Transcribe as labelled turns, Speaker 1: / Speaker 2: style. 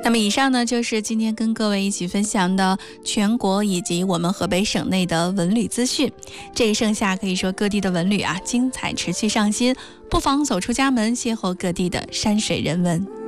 Speaker 1: 那么以上呢，就是今天跟各位一起分享的全国以及我们河北省内的文旅资讯。这一盛夏可以说各地的文旅精彩持续上新，不妨走出家门，邂逅各地的山水人文。